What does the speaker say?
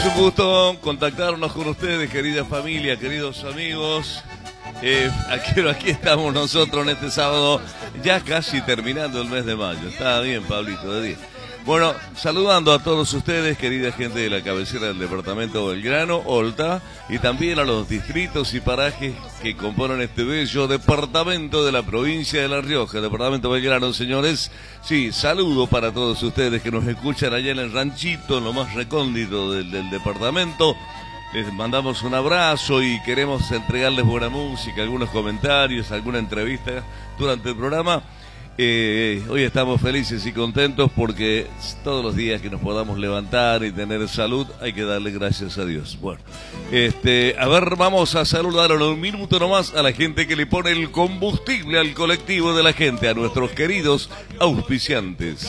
Es un gusto contactarnos con ustedes, querida familia, queridos amigos. Aquí estamos nosotros en este sábado, ya casi terminando el mes de mayo. Está bien, Pablito, de 10. Bueno, saludando a todos ustedes, querida gente de la cabecera del departamento Belgrano, Olta, y también a los distritos y parajes que componen este bello departamento de la provincia de La Rioja, departamento Belgrano, señores. Sí, saludo para todos ustedes que nos escuchan allá en el ranchito, en lo más recóndito del departamento. Les mandamos un abrazo y queremos entregarles buena música, algunos comentarios, alguna entrevista durante el programa. Hoy estamos felices y contentos porque todos los días que nos podamos levantar y tener salud hay que darle gracias a Dios. Bueno, a ver, vamos a saludar en un minuto nomás a la gente que le pone el combustible al colectivo de la gente, a nuestros queridos auspiciantes.